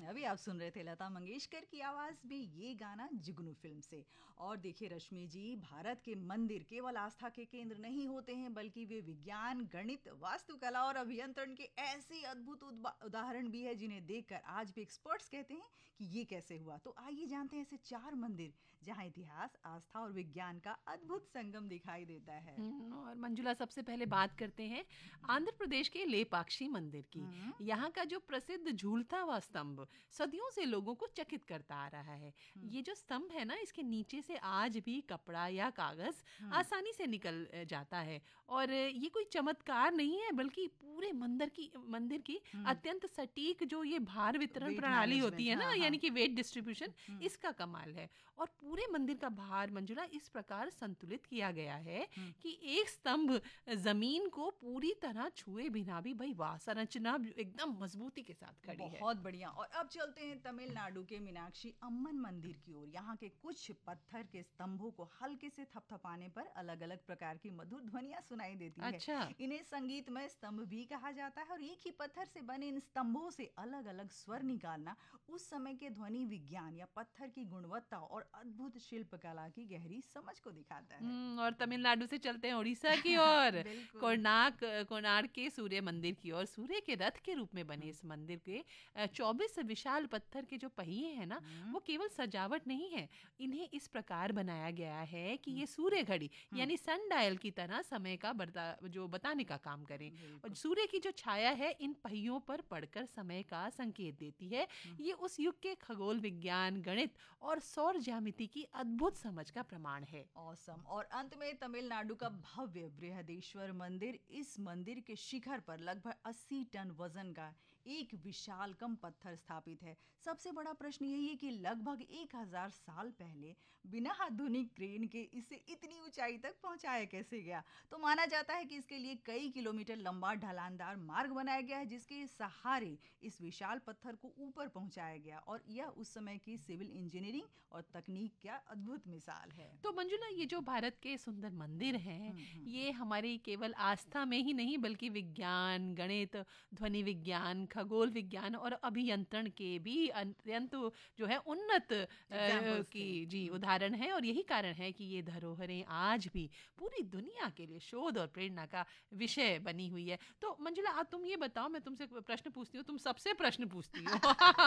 अभी आप सुन रहे थे लता मंगेशकर की आवाज में ये गाना जुगनू फिल्म से। और देखिए रश्मि जी, भारत के मंदिर केवल आस्था के केंद्र नहीं होते हैं, बल्कि वे विज्ञान, गणित, वास्तुकला और अभियंत्रण के ऐसे अद्भुत उदाहरण भी है जिन्हें देखकर आज भी एक्सपर्ट्स कहते हैं कि ये कैसे हुआ। तो आइए जानते हैं ऐसे 4 मंदिर जहां इतिहास, आस्था और विज्ञान का अद्भुत संगम दिखाई देता है। और मंजुला, सबसे पहले बात करते हैं आंध्र प्रदेश के लेपाक्षी मंदिर की। हम्म। यहाँ का जो प्रसिद्ध झूलता हुआ स्तंभ सदियों से लोगों को चकित करता आ रहा है। हम्म। ये जो स्तंभ है ना, इसके नीचे से आज भी कपड़ा या कागज हम्म। आसानी से निकल जाता है। और ये कोई चमत्कार नहीं है, बल्कि पूरे मंदिर की हम्म। अत्यंत सटीक जो ये भार वितरण वेट प्रणाली होती मैनेजमेंट, है हाँ ना, हाँ। यानी कि वेट डिस्ट्रीब्यूशन, हम्म। इसका कमाल है। और पूरे मंदिर का भार मंजुला इस प्रकार संतुलित किया गया है हम्म। कि एक स्तंभ जमीन को पूरी तरह छुए बिना भी भाई वाह संरचना एकदम मजबूती के साथ खड़ी है। बहुत बढ़िया। और अब चलते हैं तमिलनाडु के मीनाक्षी अम्मन मंदिर की ओर। यहाँ के कुछ पत्थर के स्तंभों को हल्के से थपथपाने पर अलग अलग प्रकार की मधुर ध्वनियां सुनाई देती है। अच्छा। इन्हें संगीतमय स्तंभ भी कहा जाता है। और एक ही पत्थर से बने इन स्तंभों से अलग अलग स्वर निकालना उस समय के ध्वनि विज्ञान या पत्थर की गुणवत्ता और अद्भुत शिल्पकला की गहरी समझ को दिखाता है। और तमिलनाडु से चलते हैं उड़ीसा की ओर। बिल्कुल। कोणार्क के सूर्य मंदिर की ओर। सूर्य के रथ के रूप में बने हम्म। इस मंदिर के 24 विशाल पत्थर के जो पहिए हैं ना, हम्म। वो केवल सजावट नहीं है। इन्हें इस प्रकार बनाया गया है कि हम्म। ये सूर्य घड़ी हम्म। यानी सन डायल की तरह समय का जो बताने का काम करें। और बिल्कुल। सूर्य की जो छाया है इन पहियों पर पड़कर समय का संकेत देती है। हम्म। ये उस युग के खगोल विज्ञान, गणित और सौर ज्यामिति की अद्भुत समझ का प्रमाण है। ऑसम। और अंत में तमिलनाडु का भव्य बृहदेश्वर मंदिर। इस मंदिर के शिखर पर लगभग 80 टन वजन का एक विशालकम पत्थर स्थापित है। सबसे बड़ा प्रश्न यही है कि लगभग 1000 साल पहले बिना आधुनिक क्रेन के इसे इतनी ऊंचाई तक पहुंचाया कैसे गया। तो माना जाता है कि इसके लिए कई किलोमीटर लंबा ढलानदार मार्ग बनाया गया है, जिसके सहारे इस विशाल पत्थर को ऊपर पहुंचाया गया। और यह उस समय की सिविल इंजीनियरिंग और तकनीक का अद्भुत मिसाल है। तो मंजुला, ये जो भारत के सुंदर मंदिर हैं, हम्म। हम्म। ये हमारी केवल आस्था में ही नहीं, बल्कि विज्ञान, गणित, ध्वनि विज्ञान, खगोल विज्ञान और अभियंत्रण के भी अत्यंत जो है उन्नत एग्जाम्पल्स थे। की जी उदाहरण है। और यही कारण है कि ये धरोहरें आज भी पूरी दुनिया के लिए शोध और प्रेरणा का विषय बनी हुई है। तो मंजुला, अब तुम ये बताओ, मैं तुमसे प्रश्न पूछती हूँ, तुम सबसे प्रश्न पूछती हो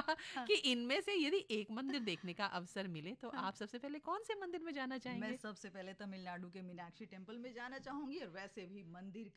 कि इनमें से यदि एक मंदिर देखने का अवसर मिले तो आप सबसे पहले कौन से मंदिर में जाना मैं चाहेंगे? सबसे पहले तमिलनाडु के मीनाक्षी टेम्पल में जाना चाहूंगी। और वैसे भी मंदिर